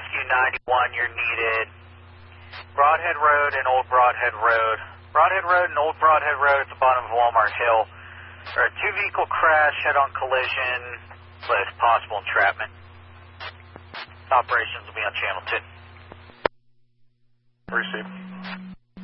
Rescue 91, you're needed. Broadhead Road and Old Broadhead Road. Broadhead Road and Old Broadhead Road at the bottom of Walmart Hill. There are 2 vehicle crash, head-on collision with possible entrapment. Operations will be on channel 2. Received.